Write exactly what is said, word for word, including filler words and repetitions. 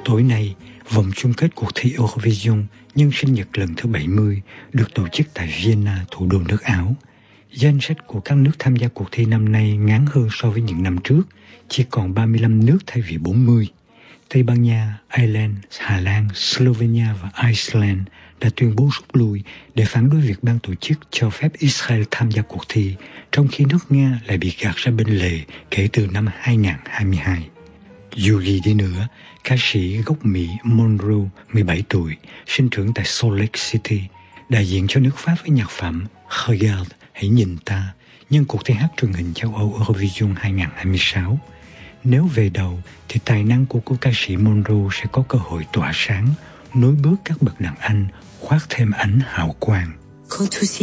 Tối nay, vòng chung kết cuộc thi Eurovision nhân sinh nhật lần thứ bảy mươi được tổ chức tại Vienna, thủ đô nước Áo. Danh sách của các nước tham gia cuộc thi năm nay ngắn hơn so với những năm trước, chỉ còn ba mươi lăm nước thay vì bốn mươi. Tây Ban Nha, Ireland, Hà Lan, Slovenia và Iceland đã tuyên bố rút lui để phản đối việc ban tổ chức cho phép Israel tham gia cuộc thi, trong khi nước Nga lại bị gạt ra bên lề kể từ năm hai không hai hai. Dù gì đi nữa, ca sĩ gốc Mỹ Monroe, mười bảy tuổi, sinh trưởng tại Salt Lake City, đại diện cho nước Pháp với nhạc phẩm Regarde, hãy nhìn ta, nhân cuộc thi hát truyền hình châu Âu Eurovision hai không hai sáu. Nếu về đầu, thì tài năng của cô ca sĩ Monroe sẽ có cơ hội tỏa sáng, nối bước các bậc đàn anh, khoác thêm ánh hào quang.